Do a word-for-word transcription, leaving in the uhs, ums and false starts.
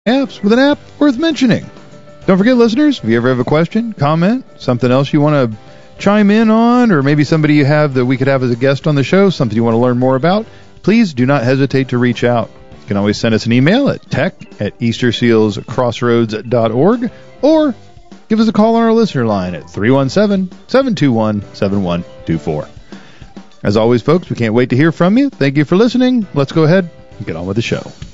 apps with an app worth mentioning. Don't forget, listeners, if you ever have a question, comment, something else you want to chime in on, or maybe somebody you have that we could have as a guest on the show, something you want to learn more about, please do not hesitate to reach out. You can always send us an email at tech at easter seals crossroads dot org, or give us a call on our listener line at three one seven, seven two one, seven one two four. As always, folks, we can't wait to hear from you. Thank you for listening. Let's go ahead and get on with the show.